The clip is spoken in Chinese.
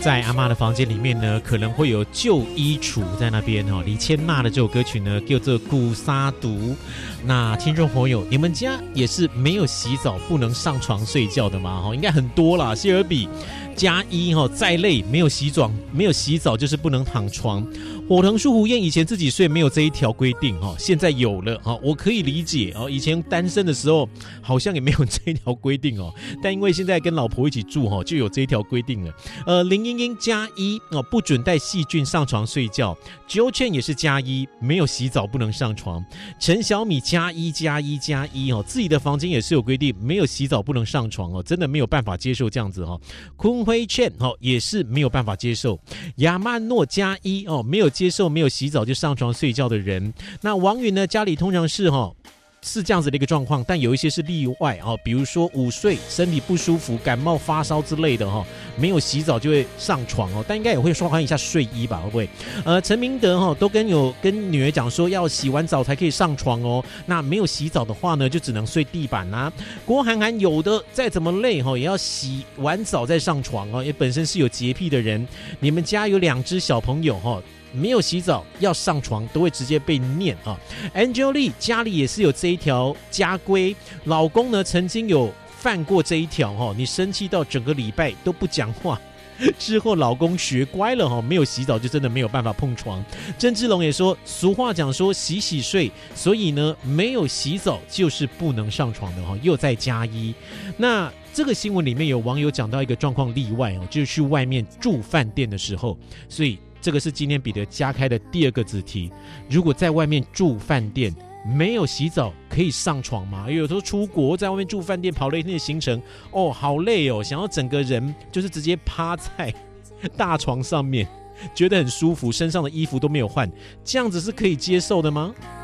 在阿嬷的房间里面呢，可能会有旧衣橱在那边哦。李千娜的这首歌曲呢，叫做《古沙毒》。那听众朋友，你们家也是没有洗澡不能上床睡觉的吗？应该很多啦。谢尔比加一再累没有洗澡就是不能躺床。火藤树胡燕以前自己睡没有这一条规定现在有了我可以理解以前单身的时候好像也没有这一条规定但因为现在跟老婆一起住就有这一条规定了。林英英加一不准带细菌上床睡觉。九倩也是加一，没有洗澡不能上床。陈小米加一自己的房间也是有规定，没有洗澡不能上床真的没有办法接受这样子坤辉倩也是没有办法接受。亚曼诺加一没有接受没有洗澡就上床睡觉的人。那王允呢，家里通常是这样子的一个状况，但有一些是例外比如说午睡、身体不舒服、感冒发烧之类的没有洗澡就会上床但应该也会换一下睡衣吧，会不会？陈明德都跟女儿讲说要洗完澡才可以上床那没有洗澡的话呢，就只能睡地板啊。郭涵涵有的再怎么累也要洗完澡再上床因为本身是有洁癖的人。你们家有2只小朋友没有洗澡要上床都会直接被念Angel 家里也是有这一条家规，老公呢曾经有犯过这一条你生气到整个礼拜都不讲话，之后老公学乖了没有洗澡就真的没有办法碰床。曾志龙也说，俗话讲说洗洗睡，所以呢没有洗澡就是不能上床的又再加一。那这个新闻里面有网友讲到一个状况例外就是去外面住饭店的时候，所以这个是今天彼得加开的第2个子题。如果在外面住饭店没有洗澡可以上床吗？有时候出国在外面住饭店跑了一天的行程好累想要整个人就是直接趴在大床上面，觉得很舒服，身上的衣服都没有换，这样子是可以接受的吗？